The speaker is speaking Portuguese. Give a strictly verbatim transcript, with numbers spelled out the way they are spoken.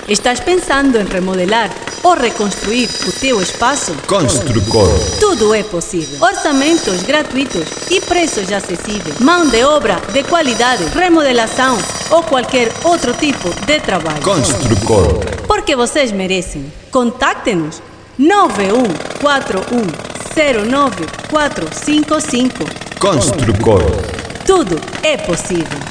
Estás pensando em remodelar ou reconstruir o teu espaço? Construcor. Tudo é possível. Orçamentos gratuitos e preços acessíveis. Mão de obra de qualidade, remodelação ou qualquer outro tipo de trabalho. Construcor. Porque vocês merecem. Contacte-nos nove um quatro um zero nove quatro cinco cinco. Construcor. Tudo é possível.